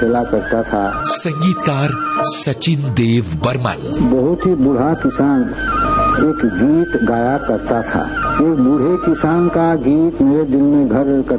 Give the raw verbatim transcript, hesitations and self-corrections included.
खेला करता था। संगीतकार सचिन देव बर्मन। बहुत ही बूढ़ा किसान एक गीत गाया करता था। एक बूढ़े किसान का गीत मेरे दिल में घर कर